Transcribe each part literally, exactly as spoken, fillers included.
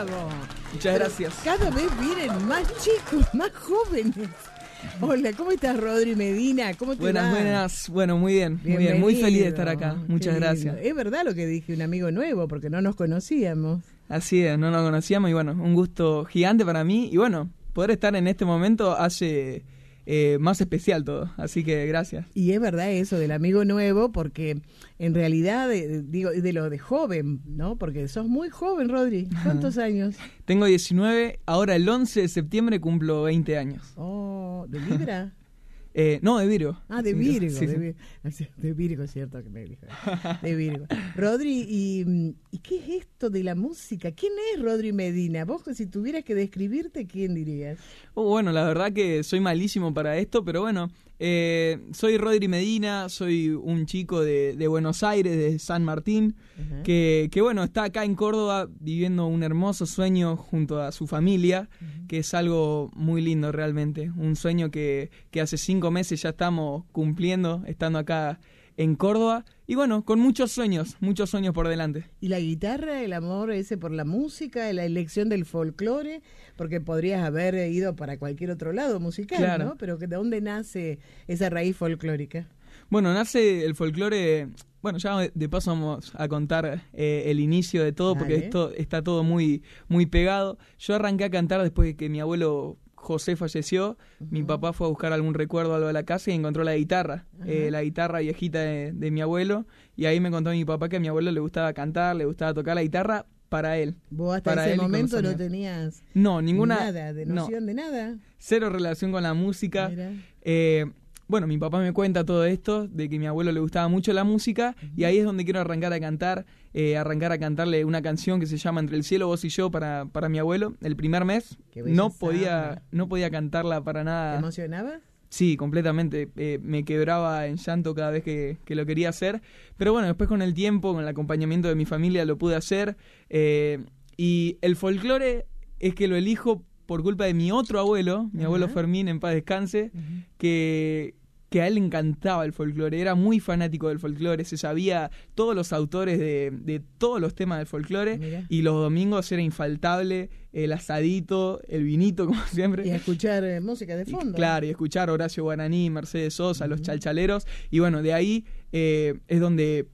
Bravo. Muchas gracias. Cada vez vienen más chicos, más jóvenes. Hola, ¿cómo estás, Rodri Medina? ¿Cómo te Buenas, va? buenas. Bueno, muy bien, muy bien. Muy feliz de estar acá. Muchas gracias. Es verdad lo que dije, un amigo nuevo, porque no nos conocíamos. Así es, no nos conocíamos y bueno, un gusto gigante para mí. Y bueno, poder estar en este momento hace eh, más especial todo. Así que gracias. Y es verdad eso del amigo nuevo, porque en realidad, de, digo, de lo de joven, ¿no? Porque sos muy joven, Rodri. ¿Cuántos años? Tengo diecinueve, ahora el once de septiembre cumplo veinte años. Oh, ¿de Libra? Eh, no, de Virgo. Ah, de Virgo, Sí, sí. de, Vir- de Virgo, es cierto que me dijo. De Virgo. Rodri, ¿y, ¿y qué es esto de la música? ¿Quién es Rodri Medina? Vos, si tuvieras que describirte, ¿quién dirías? Oh, bueno, la verdad que soy malísimo para esto, pero bueno, eh, soy Rodri Medina, soy un chico de, de Buenos Aires, de San Martín, Ajá. que, que bueno, está acá en Córdoba viviendo un hermoso sueño junto a su familia, Uh-huh. que es algo muy lindo realmente, un sueño que, que hace cinco meses ya estamos cumpliendo, estando acá en Córdoba, y bueno, con muchos sueños, muchos sueños por delante. ¿Y la guitarra, el amor ese por la música, la elección del folclore? Porque podrías haber ido para cualquier otro lado musical, Claro. ¿no? Pero ¿de dónde nace esa raíz folclórica? Bueno, nace el folclore, bueno, ya de- de paso vamos a contar eh, el inicio de todo, porque Dale. esto está todo muy, muy pegado. Yo arranqué a cantar después de que mi abuelo José falleció. Ujú. Mi papá fue a buscar algún recuerdo algo a la casa y encontró la guitarra, Ajá. eh, la guitarra viejita de, de mi abuelo, y ahí me contó mi papá que a mi abuelo le gustaba cantar, le gustaba tocar la guitarra para él. Vos hasta Para ese él y con los momento no amigos. tenías No, ninguna... nada, de no, noción de nada. cero relación con la música. Mira. Eh, bueno, mi papá me cuenta todo esto, de que a mi abuelo le gustaba mucho la música, y ahí es donde quiero arrancar a cantar, eh, arrancar a cantarle una canción que se llama Entre el cielo, vos y yo para, para mi abuelo. El primer mes Qué bella no samba. podía, no podía cantarla para ¿Te nada. emocionaba? Sí, completamente. Eh, me quebraba en llanto cada vez que, que lo quería hacer. Pero bueno, después con el tiempo, con el acompañamiento de mi familia, lo pude hacer. Eh, y el folclore es que lo elijo por culpa de mi otro abuelo, mi Ajá. abuelo Fermín, en paz descanse, Ujú. que, que a él le encantaba el folclore, era muy fanático del folclore, se sabía todos los autores de, de todos los temas del folclore, Mira. y los domingos era infaltable el asadito, el vinito, como siempre. Y a escuchar eh, música de Y, fondo. claro, y escuchar Horacio Guaraní, Mercedes Sosa, los Ujú. chalchaleros, y bueno, de ahí eh, es donde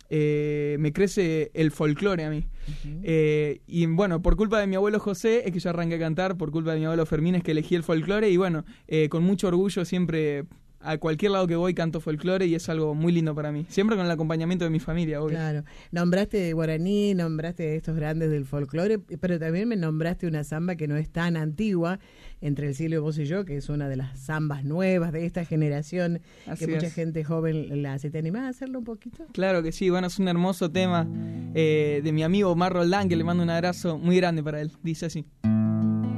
eh, me crece el folclore a mí. Ujú. Eh, y bueno, por culpa de mi abuelo José es que yo arranqué a cantar, por culpa de mi abuelo Fermín es que elegí el folclore, y bueno, eh, con mucho orgullo siempre a cualquier lado que voy canto folclore, y es algo muy lindo para mí, siempre con el acompañamiento de mi familia, obvio. Claro, nombraste de guaraní, nombraste de estos grandes del folclore, pero también me nombraste una samba que no es tan antigua, Entre el cielo y vos y yo, que es una de las zambas nuevas de esta generación, Así que mucha es. gente joven la hace. ¿Te animás a hacerlo un poquito? Claro que sí, bueno, es un hermoso tema eh, de mi amigo Omar Roldán, que le mando un abrazo muy grande para él, dice así.